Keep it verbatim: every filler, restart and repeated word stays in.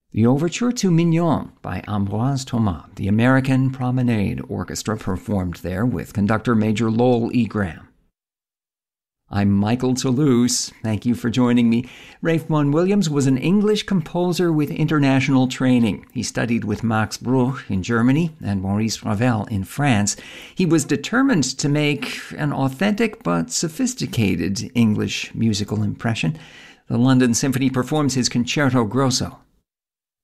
The Overture to Mignon by Ambroise Thomas. The American Promenade Orchestra performed there with conductor Major Lowell E. Graham. I'm Michael Toulouse. Thank you for joining me. Ralph Vaughan Williams was an English composer with international training. He studied with Max Bruch in Germany and Maurice Ravel in France. He was determined to make an authentic but sophisticated English musical impression. The London Symphony performs his Concerto Grosso